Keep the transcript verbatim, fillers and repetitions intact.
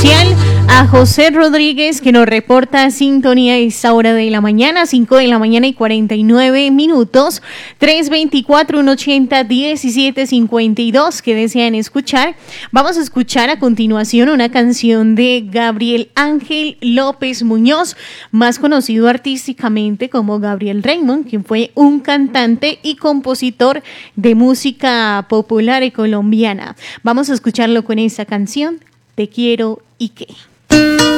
especial a José Rodríguez, que nos reporta sintonía a esta hora de la mañana, cinco de la mañana y cuarenta y nueve minutos, tres veinticuatro, uno ochenta, diecisiete cincuenta y dos, que desean escuchar. Vamos a escuchar a continuación una canción de Gabriel Ángel López Muñoz, más conocido artísticamente como Gabriel Raymond, quien fue un cantante y compositor de música popular y colombiana. Vamos a escucharlo con esta canción, Te quiero y qué.